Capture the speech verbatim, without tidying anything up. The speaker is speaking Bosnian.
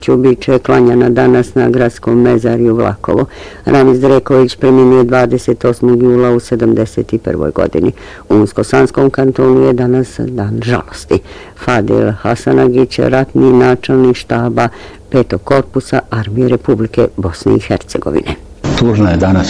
Biće klanjana danas na gradskom mezarju Vlakovo. Ramiz Dreković preminio dvadeset osmog jula u sedamdeset prvoj godini. U Unsko-Sanskom kantonu je danas dan žalosti. Fadil Hasanagić, ratni načelnik štaba petog korpusa Armije Republike Bosne i Hercegovine. Tužno je danas